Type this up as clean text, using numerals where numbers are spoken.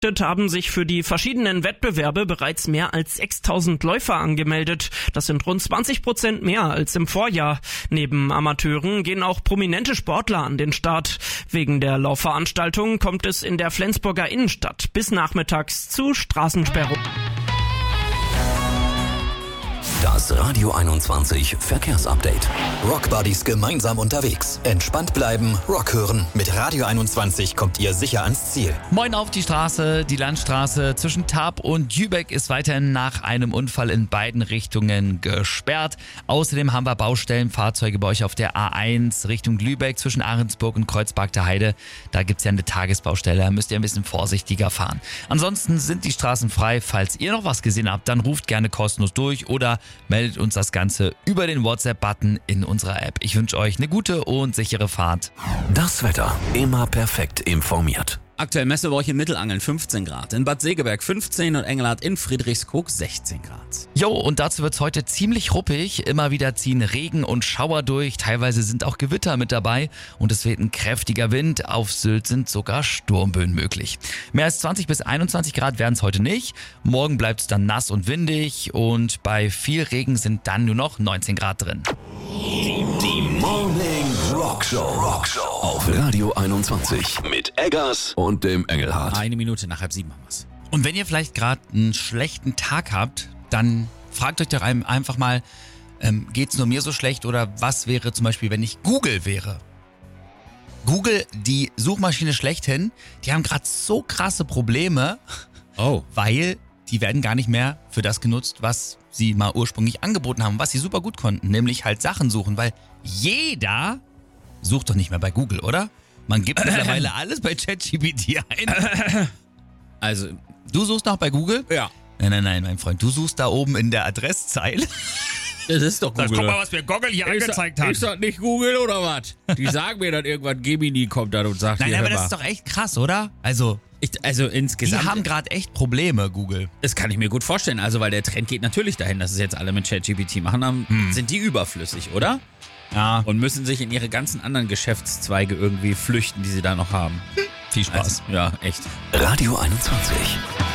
haben sich für die verschiedenen Wettbewerbe bereits mehr als 6.000 Läufer angemeldet. Das sind rund 20% mehr als im Vorjahr. Neben Amateuren gehen auch prominente Sportler an den Start. Wegen der Laufveranstaltung kommt es in der Flensburger Innenstadt bis nachmittags zu Straßensperrungen. Das Radio 21 Verkehrsupdate. Rockbuddies gemeinsam unterwegs. Entspannt bleiben, Rock hören. Mit Radio 21 kommt ihr sicher ans Ziel. Moin auf die Straße. Die Landstraße zwischen Tarp und Jübeck ist weiterhin nach einem Unfall in beiden Richtungen gesperrt. Außerdem haben wir Baustellenfahrzeuge bei euch auf der A1 Richtung Lübeck zwischen Ahrensburg und Kreuzberg der Heide. Da gibt's ja eine Tagesbaustelle, da müsst ihr ein bisschen vorsichtiger fahren. Ansonsten sind die Straßen frei. Falls ihr noch was gesehen habt, dann ruft gerne kostenlos durch oder meldet uns das Ganze über den WhatsApp-Button in unserer App. Ich wünsche euch eine gute und sichere Fahrt. Das Wetter immer perfekt informiert. Aktuell Messewoche in Mittelangeln 15 Grad, in Bad Segeberg 15 und Engelhardt in Friedrichskoog 16 Grad. Jo, und dazu wird's heute ziemlich ruppig. Immer wieder ziehen Regen und Schauer durch. Teilweise sind auch Gewitter mit dabei und es weht ein kräftiger Wind. Auf Sylt sind sogar Sturmböen möglich. Mehr als 20 bis 21 Grad werden es heute nicht. Morgen bleibt's dann nass und windig und bei viel Regen sind dann nur noch 19 Grad drin. Die Morning Rockshow auf Radio 21 mit Eggers und dem Engelhardt. 1 Minute nach 6:30 haben wir's. Und wenn ihr vielleicht gerade einen schlechten Tag habt, dann fragt euch doch einfach mal, geht's nur mir so schlecht oder was wäre zum Beispiel, wenn ich Google wäre? Google, die Suchmaschine schlechthin, die haben gerade so krasse Probleme, weil die werden gar nicht mehr für das genutzt, was sie mal ursprünglich angeboten haben, was sie super gut konnten, nämlich halt Sachen suchen, weil jeder sucht doch nicht mehr bei Google, oder? Man gibt mittlerweile alles bei ChatGPT ein. Also, Du suchst noch bei Google? ja. Nein, mein Freund, du suchst da oben in der Adresszeile. Das ist doch Google. Guck mal, was mir Google hier angezeigt hat. Ist das nicht Google oder was? Die sagen mir dann irgendwann, Gemini kommt dann und sagt, Nein, hier, aber hör das mal. ist doch echt krass, oder? Also die insgesamt. haben gerade echt Probleme, Google. Das kann ich mir gut vorstellen. Also, weil der Trend geht natürlich dahin, dass es jetzt alle mit ChatGPT machen. Dann sind die überflüssig, oder? Ja. Und müssen sich in ihre ganzen anderen Geschäftszweige irgendwie flüchten, die sie da noch haben. Viel Spaß. Also, ja, echt. Radio 21.